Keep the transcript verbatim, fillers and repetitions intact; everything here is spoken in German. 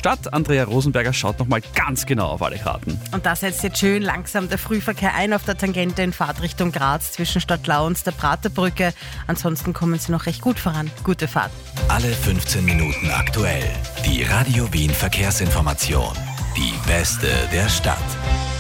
Stadt. Andrea Rosenberger schaut nochmal ganz genau auf alle Karten. Und da setzt jetzt schön langsam der Frühverkehr ein auf der Tangente in Fahrtrichtung Graz zwischen Stadtlau und der Praterbrücke. Ansonsten kommen Sie noch recht gut voran. Gute Fahrt. Alle fünfzehn Minuten aktuell. Die Radio Wien Verkehrsinformation. Die beste der Stadt.